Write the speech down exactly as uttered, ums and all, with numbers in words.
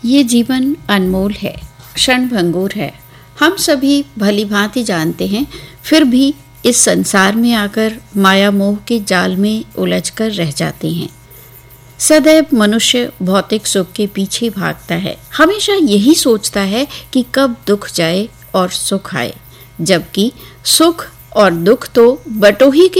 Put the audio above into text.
ये जीवन अनमोल है, क्षणभंगुर है। हम सभी भली भांति जानते हैं, फिर भी इस संसार में आकर माया मोह के जाल में उलझकर रह जाते हैं। सदैव मनुष्य भौतिक सुख के पीछे भागता है, हमेशा यही सोचता है कि कब दुख जाए और सुख आए, जबकि सुख और दुख तो बटोही के